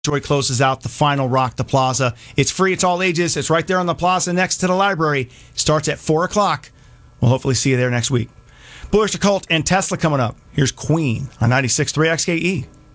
Joy closes out the final Rock the Plaza. It's free. It's all ages. It's right there on the plaza next to the library. Starts at 4 o'clock. We'll hopefully see you there next week. Blue Oyster Cult and Tesla coming up. Here's Queen on 96.3 XKE.